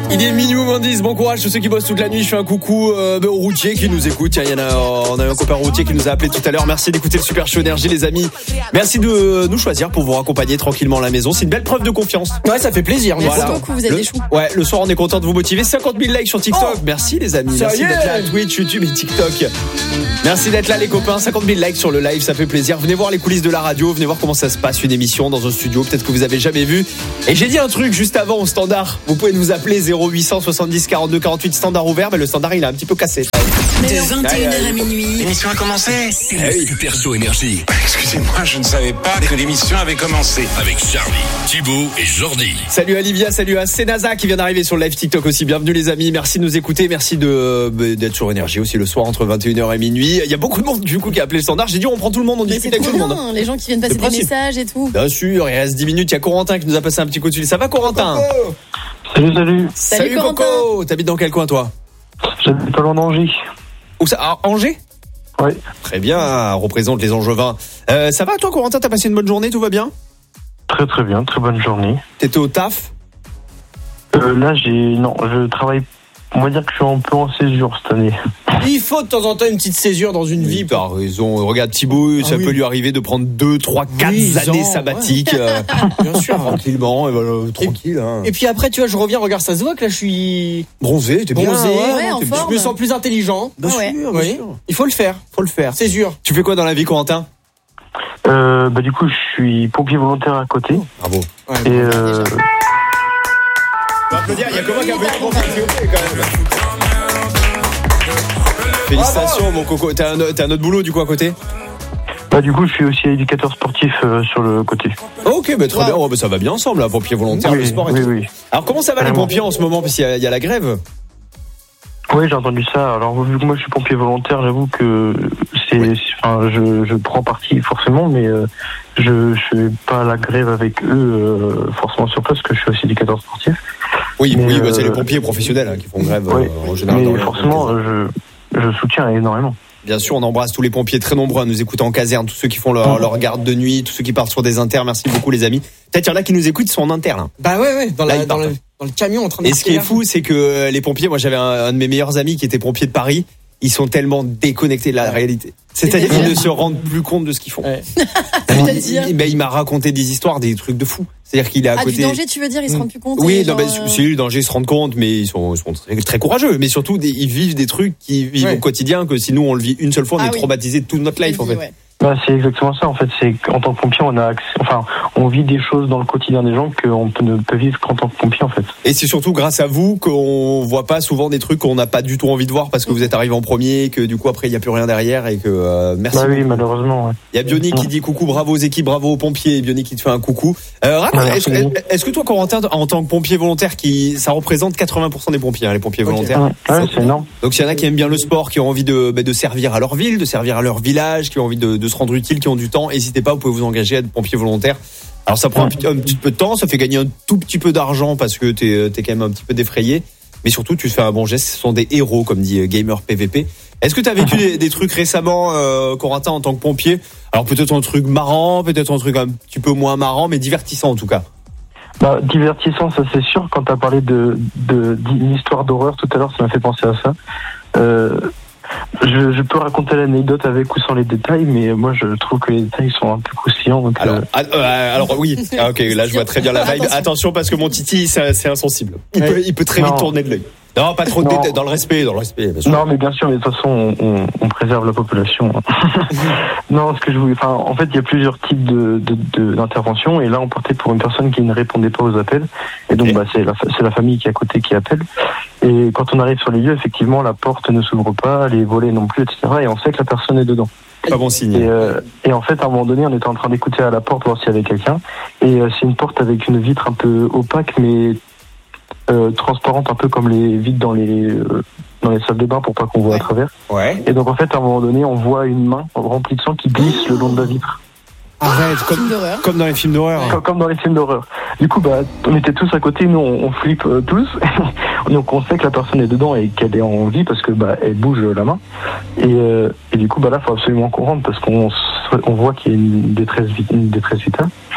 Il est minuit moins 10, bon courage tous ceux qui bossent toute la nuit. Je fais un coucou aux routiers qui nous écoutent. Tiens, on a un copain routier qui nous a appelé tout à l'heure. Merci d'écouter le Super Show Énergie les amis. Merci de nous choisir pour vous raccompagner tranquillement à la maison. C'est une belle preuve de confiance. Ouais, ça fait plaisir. Merci beaucoup, vous êtes des choux. Ouais, le soir on est content de vous motiver. 50 000 likes sur TikTok. Merci les amis. Merci d'être là à Twitch, YouTube et TikTok. Merci d'être là les copains. 50 000 likes sur le live, ça fait plaisir. Venez voir les coulisses de la radio, venez voir comment ça se passe une émission dans un studio, peut-être que vous avez jamais vu. Et j'ai dit un truc juste avant au standard. Vous pouvez nous appeler 0800 70 42 48 standard ouvert, mais le standard il est un petit peu cassé. De 21h à minuit. L'émission a commencé. C'est le Super Show Énergie. Excusez-moi, je ne savais pas que l'émission avait commencé. Avec Charlie, Thibaut et Jordi. Salut Olivia, salut à Senaza qui vient d'arriver sur le live TikTok aussi. Bienvenue les amis, merci de nous écouter, merci d'être sur Énergie aussi le soir entre 21h et minuit. Il y a beaucoup de monde du coup qui a appelé le standard. J'ai dit on prend tout le monde, on discute avec tout le monde. Les gens qui viennent passer des messages et tout. Bien sûr, il reste 10 minutes, il y a Corentin qui nous a passé un petit coup de fil. Ça va Corentin? Salut Corentin. Coco, t'habites dans quel coin toi? J'habite pas loin d'Angers. Où ça? À Angers? Oui. Très bien, représente les Angevins. Ça va toi Corentin, t'as passé une bonne journée, tout va bien? Très très bien, très bonne journée. T'étais au taf? Là je travaille, on va dire que je suis un peu en césure cette année. Il faut de temps en temps une petite césure dans une vie. T'as raison, regarde Thibaut, ça peut lui arriver de prendre 2, 3, 4 années sabbatiques. Bien sûr. Tranquillement, tranquille. Hein. Et puis après, tu vois, je reviens, regarde, ça se voit que là je suis bronzé, t'es bien. Ouais, en forme. Je me sens plus intelligent. Bien sûr, bien sûr. Il faut le faire. Césure. Tu fais quoi dans la vie Corentin? Du coup je suis pompier volontaire à côté. Bravo. Ouais, Et on va applaudir, il y a comment qui a appelé le pompier s'il vous plaît quand même. Félicitations mon coco, t'as un autre boulot du coup à côté? du coup je suis aussi éducateur sportif sur le côté. Ok, très bien, ça va bien ensemble là, pompier volontaire, le sport et tout. Oui. Alors comment ça va les pompiers en ce moment, parce qu'il y a la grève? Oui, j'ai entendu ça. Alors vu que moi je suis pompier volontaire, j'avoue que je prends parti forcément, mais je fais pas la grève avec eux forcément sur place, parce que je suis aussi éducateur sportif. Oui, c'est les pompiers professionnels qui font grève en général. Mais forcément, je soutiens énormément. Bien sûr, on embrasse tous les pompiers très nombreux à nous écouter en caserne, tous ceux qui font leur garde de nuit, tous ceux qui partent sur des inters. Merci beaucoup les amis. Peut-être il y en a qui nous écoutent, ils sont en inter là. Bah ouais, dans le camion en train de. Et ce qui est fou, c'est que les pompiers, moi j'avais un de mes meilleurs amis qui était pompier de Paris. Ils sont tellement déconnectés de la réalité. C'est-à-dire qu'ils ne se rendent plus compte de ce qu'ils font. Ouais. C'est-à-dire il m'a raconté des histoires, des trucs de fou. C'est-à-dire qu'il est à côté. Du danger, tu veux dire, ils se rendent plus compte. Oui, si le danger, ils se rendent compte, mais ils sont très, très courageux. Mais surtout, ils vivent des trucs qu'ils vivent au quotidien, que si nous on le vit une seule fois, on est traumatisé toute notre life en fait. Ouais. C'est exactement ça en fait. C'est qu'en tant que pompier, on vit des choses dans le quotidien des gens qu'on ne peut vivre qu'en tant que pompier en fait. Et c'est surtout grâce à vous qu'on voit pas souvent des trucs qu'on n'a pas du tout envie de voir parce que vous êtes arrivé en premier, que du coup après il y a plus rien derrière et que merci. Oui, malheureusement. Ouais. Il y a Bionic qui dit coucou, bravo aux équipes, bravo aux pompiers. Bionic qui te fait un coucou. Est-ce que toi Corentin, en tant que pompier volontaire, ça représente 80% des pompiers, les pompiers volontaires. Ouais, c'est énorme. Donc il y en a qui aiment bien le sport, qui ont envie de servir à leur ville, de servir à leur village, qui ont envie de se rendre utile, qui ont du temps. N'hésitez pas, vous pouvez vous engager à être pompier volontaire. Alors ça prend un petit peu de temps, ça fait gagner un tout petit peu d'argent parce que t'es quand même un petit peu défrayé. Mais surtout, tu fais un bon geste. Ce sont des héros, comme dit Gamer PVP. Est-ce que tu as vécu des trucs récemment, Corentin, en tant que pompier? Alors peut-être un truc marrant, peut-être un truc un petit peu moins marrant, mais divertissant en tout cas. Divertissant, ça c'est sûr. Quand tu as parlé d'une histoire d'horreur tout à l'heure, ça m'a fait penser à ça. Je peux raconter l'anecdote avec ou sans les détails, mais moi je trouve que les détails sont un peu croustillants. Donc alors oui, ok, là je vois très bien la vibe. Attention parce que mon titi c'est insensible. Il peut très vite tourner de l'œil. Non, pas trop de détails, dans le respect, bien sûr. Non, mais bien sûr, mais de toute façon, on préserve la population. Non, ce que je voulais, en fait, il y a plusieurs types d'interventions, et là, on partait pour une personne qui ne répondait pas aux appels, et donc, c'est la famille qui est à côté qui appelle. Et quand on arrive sur les lieux, effectivement, la porte ne s'ouvre pas, les volets non plus, etc., et on sait que la personne est dedans. Pas bon signe. Et en fait, à un moment donné, on était en train d'écouter à la porte, voir s'il y avait quelqu'un, et c'est une porte avec une vitre un peu opaque, mais transparente, un peu comme les vitres dans les salles de bain pour pas qu'on voit à travers. Ouais. Et donc en fait à un moment donné on voit une main remplie de sang qui glisse le long de la vitre. Arrête, comme dans les films d'horreur. Comme dans les films d'horreur. Du coup on était tous à côté, nous on flippe tous. Donc on sait que la personne est dedans et qu'elle est en vie parce que elle bouge la main. Et du coup là faut absolument qu'on rentre parce qu'on voit qu'il y a une détresse vitale. Et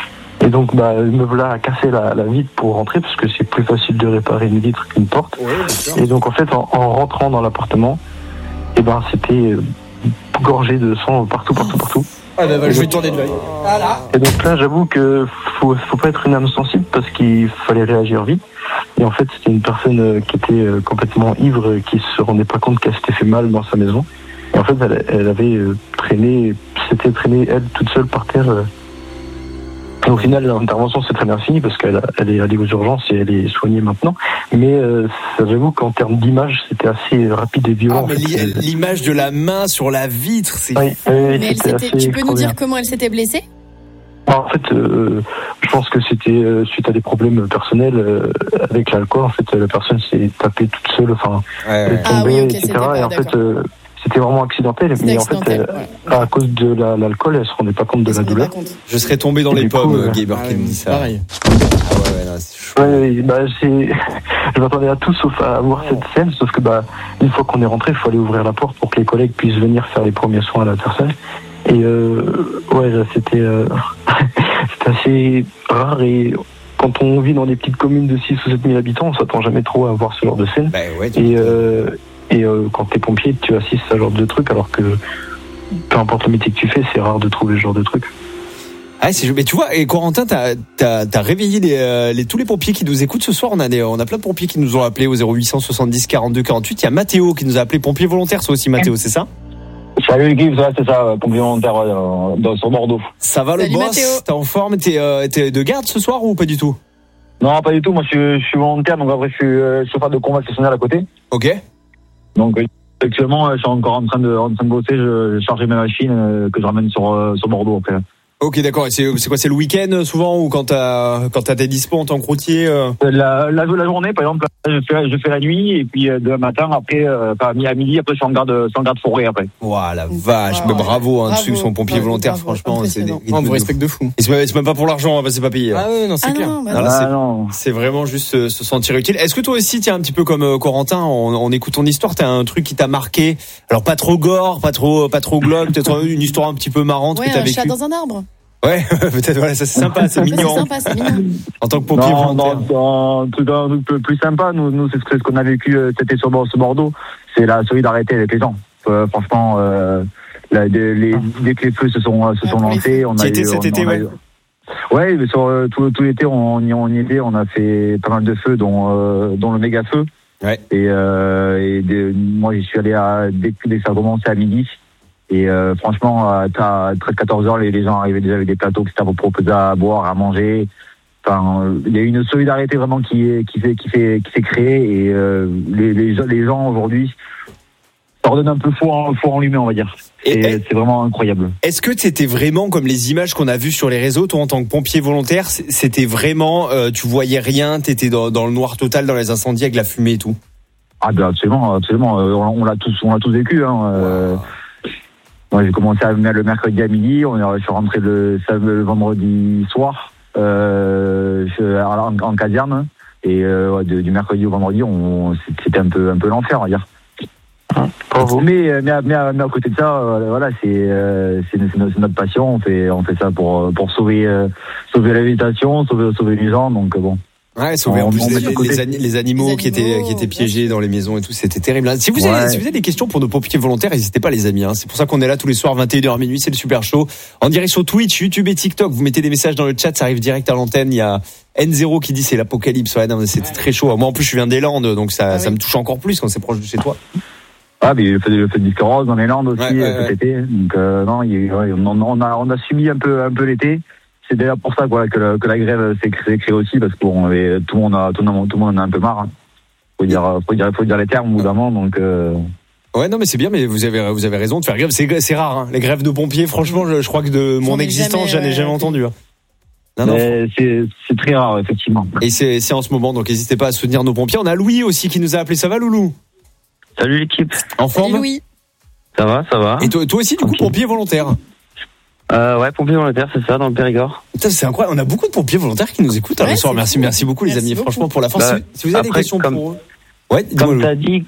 donc, me voilà à casser la vitre pour rentrer, parce que c'est plus facile de réparer une vitre qu'une porte. Et donc, en fait, en rentrant dans l'appartement, c'était gorgé de sang partout. Ah je vais tourner de l'œil. Voilà. Et donc là, j'avoue que faut pas être une âme sensible, parce qu'il fallait réagir vite. Et en fait, c'était une personne qui était complètement ivre, qui se rendait pas compte qu'elle s'était fait mal dans sa maison. Et en fait, elle avait s'était traînée elle toute seule par terre. Et au final, l'intervention s'est très bien finie, parce qu'elle est allée aux urgences et elle est soignée maintenant. Mais j'avoue qu'en termes d'image, c'était assez rapide et violent. Ah, mais l'image de la main sur la vitre, c'est... Mais tu peux nous dire comment elle s'était blessée ? En fait, je pense que c'était suite à des problèmes personnels avec l'alcool. En fait, la personne s'est tapée toute seule, elle est tombée, etc. Et en fait, c'était vraiment accidentel. Mais en fait, à cause de l'alcool, elle se rendait pas compte de la douleur. Je serais tombé dans les pommes, Gaber qui me dit ça. Pareil. Ah c'est je m'attendais à tout sauf à voir cette scène, sauf que une fois qu'on est rentré, il faut aller ouvrir la porte pour que les collègues puissent venir faire les premiers soins à la personne. Et c'était assez rare, et quand on vit dans des petites communes de 6 ou 7 000 habitants, on s'attend jamais trop à voir ce genre de scène. Et quand t'es pompier, tu assistes à ce genre de truc, alors que peu importe le métier que tu fais, c'est rare de trouver ce genre de truc. Ah, mais tu vois, et Corentin, t'as réveillé tous les pompiers qui nous écoutent ce soir. On a plein de pompiers qui nous ont appelé au 0800 70 42 48. Il y a Mathéo qui nous a appelé, pompier volontaire, c'est aussi Mathéo, c'est ça? Salut l'équipe, c'est ça, pompier volontaire sur Bordeaux. Ça va. Salut, le boss Mathéo. T'es en forme? T'es de garde ce soir ou pas du tout? Non, pas du tout, moi je suis volontaire, donc après je suis chauffeur de combat stationnel à côté. Ok. Donc actuellement je suis encore en train de bosser, je charge mes machines que je ramène sur Bordeaux après. Ok, d'accord. Et c'est quoi, c'est le week-end souvent, ou quand t'as tes dispo en tant que routier la journée, par exemple, je fais la nuit, et puis demain matin, après, à midi, après je suis en garde forêt après. Ouah, la vache, mais bravo, dessus, son pompier volontaire, franchement, c'est on vous respecte de fou. Et c'est même pas pour l'argent, c'est pas payé. Ah ouais, non, c'est clair. C'est vraiment juste se sentir utile. Est-ce que toi aussi, un petit peu comme Corentin, on écoute ton histoire, t'as un truc qui t'a marqué? Alors pas trop gore, pas trop glauque, peut-être une histoire un petit peu marrante que t'as vécue. Un chat dans un arbre. Ouais, peut-être, voilà, ça c'est sympa, c'est mignon. C'est mignon. En tant que pompier volontaire. Un truc plus sympa, nous c'est ce qu'on a vécu, c'était sur Bordeaux, c'est la solidarité avec les gens. Franchement, dès que les feux se sont lancés, on a eu cet été, ouais. Ouais, mais sur tout l'été, on y était, on a fait pas mal de feux, dont le méga feu. Ouais. Et moi j'y suis allé dès que ça a commencé à midi. Et franchement, à 13-14 h, les gens arrivaient déjà avec des plateaux qui s'étaient proposés à boire, à manger. Enfin, il y a une solidarité vraiment qui s'est créée, et les gens aujourd'hui ça redonne un peu foi en l'humain, on va dire. C'est vraiment incroyable. Est-ce que c'était vraiment comme les images qu'on a vues sur les réseaux, toi en tant que pompier volontaire, c'était vraiment, tu voyais rien, t'étais dans le noir total dans les incendies avec la fumée et tout? Ah ben absolument. On l'a tous vécu. Moi, j'ai commencé le mercredi à midi, je suis rentré le vendredi soir en caserne, et du mercredi au vendredi, c'était un peu l'enfer, on va dire. Mais à côté de ça, voilà, c'est notre passion. On fait ça pour sauver la végétation, sauver les gens, donc bon. Ouais, sauver en plus les animaux qui étaient piégés dans les maisons et tout, c'était terrible. Si vous avez des questions pour nos pompiers volontaires, n'hésitez pas les amis. C'est pour ça qu'on est là tous les soirs 21h minuit, c'est le Super Show. En direct sur Twitch, YouTube et TikTok. Vous mettez des messages dans le chat, ça arrive direct à l'antenne. Il y a N0 qui dit c'est l'apocalypse. Ouais, non, c'était très chaud. Moi en plus je viens des Landes, donc ça me touche encore plus quand c'est proche de chez toi. Ah, mais le feu de Disque-Rose dans les Landes aussi cet été. Donc non, on a subi un peu l'été. C'est d'ailleurs pour ça que la grève s'est créée aussi, parce que tout le monde en a un peu marre. Faut dire les termes au bout d'un moment, donc. Ouais, non, mais c'est bien, mais vous avez raison de faire grève. C'est rare, les grèves de pompiers. Franchement, je crois que de mon existence, j'en ai jamais entendu. Non. C'est très rare, effectivement. Et c'est en ce moment, donc n'hésitez pas à soutenir nos pompiers. On a Louis aussi qui nous a appelé. Ça va, Loulou? Salut l'équipe. En forme? Salut Louis. Ça va. Et toi aussi, du coup, pompier volontaire? Ouais, pompier volontaire, c'est ça, dans le Périgord. Putain, c'est incroyable. On a beaucoup de pompiers volontaires qui nous écoutent. Ouais, soir. Merci beaucoup les amis. Franchement, pour la force. Si vous avez des questions pour eux. Ouais, comme t'as dit,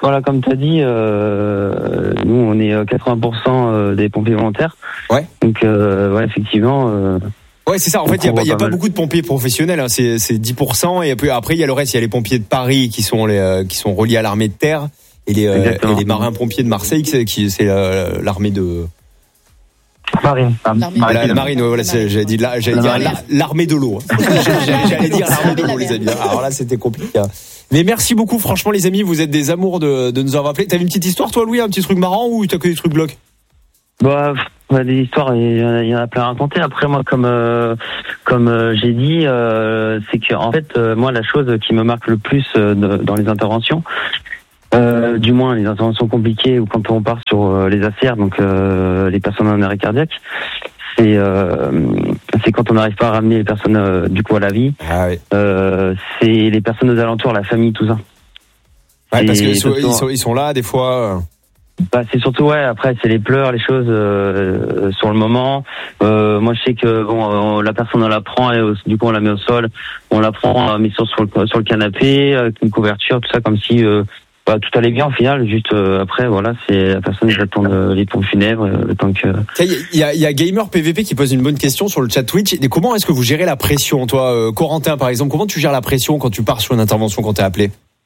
nous on est 80% des pompiers volontaires. Ouais. Donc effectivement, Ouais, c'est ça. En fait, il y a pas beaucoup de pompiers professionnels. Hein. C'est 10%. Et puis après, il y a le reste. Il y a les pompiers de Paris qui sont reliés à l'armée de terre et les marins pompiers de Marseille qui c'est l'armée de Marine. La marine. Ouais, voilà. J'allais dire l'armée de l'eau. J'allais dire l'armée de l'eau, les amis. Alors là, c'était compliqué. Mais merci beaucoup. Franchement, les amis, vous êtes des amours de nous avoir appelé. T'avais une petite histoire, toi, Louis, un petit truc marrant ou t'as que des trucs blocs? Bah, des histoires, il y en a plein à raconter. Après, moi, comme j'ai dit, c'est que en fait, moi, la chose qui me marque le plus dans les interventions, du moins les interventions compliquées ou quand on part sur les ACR, donc les personnes en arrêt cardiaque, c'est quand on n'arrive pas à ramener les personnes du coup à la vie. Ah oui. C'est les personnes aux alentours, la famille, tout ça. Ouais, parce que ils sont là des fois. Bah, c'est surtout après c'est les pleurs, les choses sur le moment. Moi je sais que la personne on la prend et du coup on la met au sol, on la prend met sur le canapé avec une couverture, tout ça comme si tout allait bien au final. Juste après voilà, c'est la personne qui attend les pompes funèbres le temps que. Il y a Gamer PVP qui pose une bonne question sur le chat Twitch. Et comment est-ce que vous gérez la pression, toi, Corentin par exemple? Comment tu gères la pression quand tu pars sur une intervention quand t'es appelé?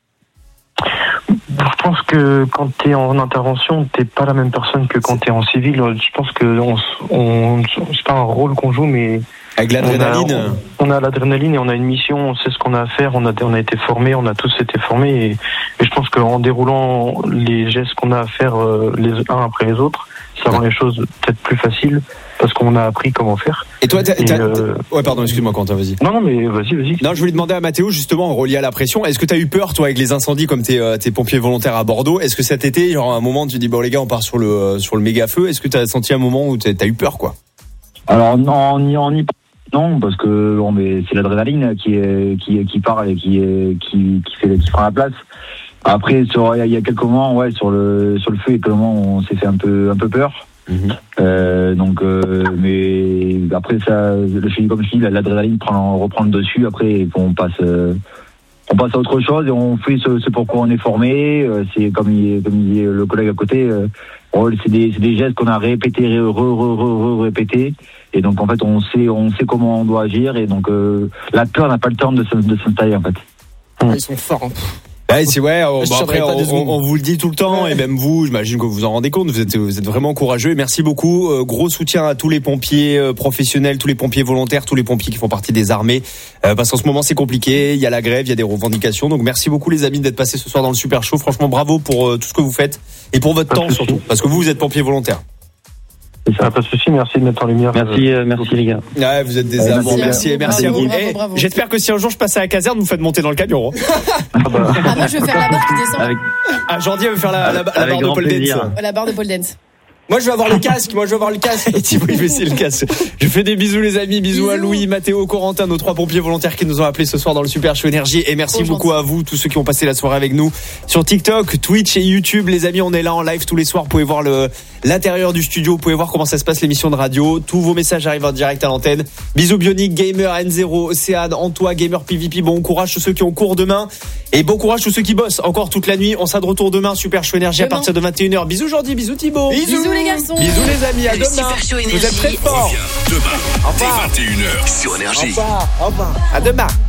Je pense que quand t'es en intervention, t'es pas la même personne que quand t'es en civil. Je pense que c'est pas un rôle qu'on joue, mais avec l'adrénaline. On a l'adrénaline et on a une mission, on sait ce qu'on a à faire, on a été formés, on a tous été formés et je pense qu'en déroulant les gestes qu'on a à faire les uns après les autres, ça rend les choses peut-être plus faciles parce qu'on a appris comment faire. Et toi, ouais, pardon, excuse-moi, Quentin, vas-y. Non, mais vas-y. Non, je voulais demander à Mathéo, justement, relié à la pression, est-ce que t'as eu peur, toi, avec les incendies, comme t'es pompier volontaire à Bordeaux? Est-ce que cet été, genre, à un moment, tu dis, bon, les gars, on part sur le méga feu? Est-ce que t'as senti un moment où t'as eu peur, quoi? Alors, non, parce que mais c'est l'adrénaline qui parle et qui prend la place. Après, il y a quelques moments, sur le feu, il y a quelques moments, on s'est fait un peu peur. Mais après ça, comme je dis, l'adrénaline reprend le dessus. Après, on passe à autre chose et on fait ce pourquoi on est formé. C'est comme il dit le collègue à côté. C'est des gestes qu'on a répétés, répétés. Et donc en fait, on sait comment on doit agir. Et donc la peur n'a pas le temps de s'installer en fait. Ils sont forts. Hein. Ouais, après, on vous le dit tout le temps, et même vous, j'imagine que vous en rendez compte, vous êtes vraiment courageux, et merci beaucoup. Gros soutien à tous les pompiers professionnels, tous les pompiers volontaires, tous les pompiers qui font partie des armées, parce qu'en ce moment c'est compliqué, il y a la grève, il y a des revendications, donc merci beaucoup les amis d'être passés ce soir dans le Super Show. Franchement, bravo pour tout ce que vous faites, et pour votre temps surtout, parce que vous êtes pompiers volontaires. Ça pas de souci, merci de mettre en lumière. Merci les gars. Ouais, vous êtes des amours, merci à vous. Bravo. J'espère que si un jour je passe à la caserne, vous faites monter dans le camion. Moi je vais faire la barre qui descend. Jordi veut faire la barre de pole dance. La barre de pole dance. Moi je veux avoir le casque. Et Thibaut il veut essayer le casque. Je fais des bisous les amis, bisous à Louis, Mathéo, Corentin, nos 3 pompiers volontaires qui nous ont appelés ce soir dans le Super Show Énergie. Et merci beaucoup à vous, tous ceux qui ont passé la soirée avec nous sur TikTok, Twitch et YouTube. Les amis, on est là en live tous les soirs. Vous pouvez voir l'intérieur du studio, vous pouvez voir comment ça se passe l'émission de radio. Tous vos messages arrivent en direct à l'antenne. Bisous Bionic, Gamer, N0, Océane, Antoine, Gamer PVP. Bon courage tous ceux qui ont cours demain. Et bon courage tous ceux qui bossent encore toute la nuit. On sera de retour demain, Super Show Énergie à partir de 21h. Bisous Jordi, bisous Thibaut. Bisous les garçons. Bisous les amis, à demain. Vous êtes très forts. Demain, dès 21h sur Énergie. Au revoir. À demain.